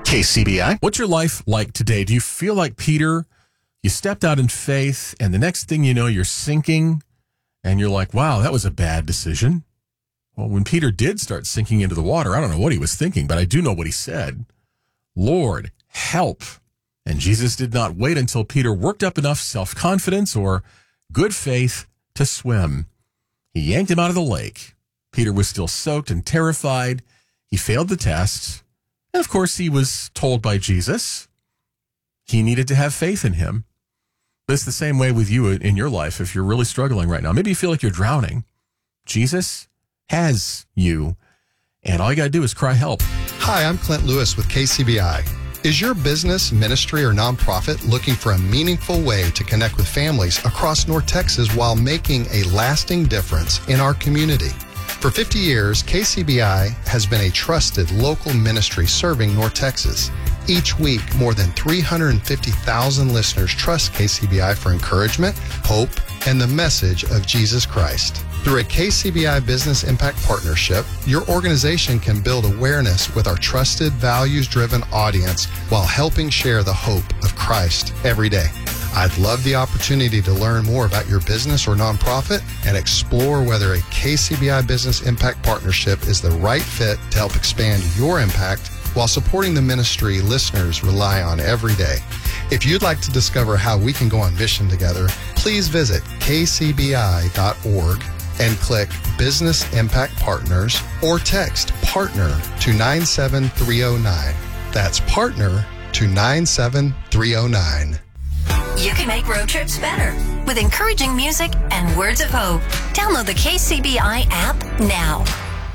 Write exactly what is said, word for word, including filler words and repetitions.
K C B I. What's your life like today? Do you feel like Peter? You stepped out in faith, and the next thing you know, you're sinking, and you're like, wow, that was a bad decision. Well, when Peter did start sinking into the water, I don't know what he was thinking, but I do know what he said. Lord, help. And Jesus did not wait until Peter worked up enough self-confidence or good faith to swim. He yanked him out of the lake. Peter was still soaked and terrified. He failed the test. And of course, he was told by Jesus he needed to have faith in him. But it's the same way with you in your life if you're really struggling right now. Maybe you feel like you're drowning. Jesus has you. And all you got to do is cry help. Hi, I'm Clint Lewis with K C B I. Is your business, ministry, or nonprofit looking for a meaningful way to connect with families across North Texas while making a lasting difference in our community? For fifty years, K C B I has been a trusted local ministry serving North Texas. Each week, more than three hundred fifty thousand listeners trust K C B I for encouragement, hope, and the message of Jesus Christ. Through a K C B I Business Impact Partnership, your organization can build awareness with our trusted, values-driven audience while helping share the hope of Christ every day. I'd love the opportunity to learn more about your business or nonprofit and explore whether a K C B I Business Impact Partnership is the right fit to help expand your impact while supporting the ministry listeners rely on every day. If you'd like to discover how we can go on mission together, please visit k c b i dot org and click Business Impact Partners or text PARTNER to nine seven three oh nine. That's PARTNER to nine seven three oh nine. You can make road trips better with encouraging music and words of hope. Download the K C B I app now.